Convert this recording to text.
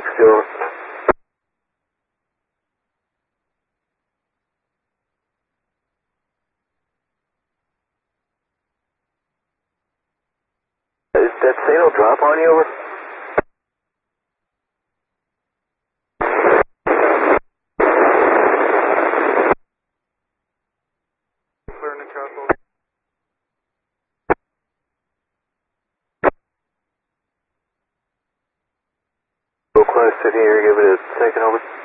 60 over. Is that signal drop on you over? Clear Newcastle. Go Climb City here, give it a second over.